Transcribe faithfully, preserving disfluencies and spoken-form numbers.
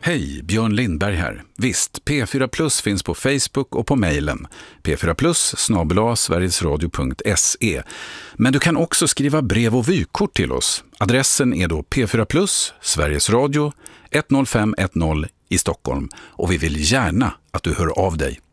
Hej, Björn Lindberg här. Visst, P fyra Plus finns på Facebook och på mejlen p fyra plus snabel-a sverigesradio punkt se. Men du kan också skriva brev och vykort till oss. Adressen är då P fyra Plus, Sveriges Radio, ett noll fem ett noll i Stockholm. Och vi vill gärna att du hör av dig.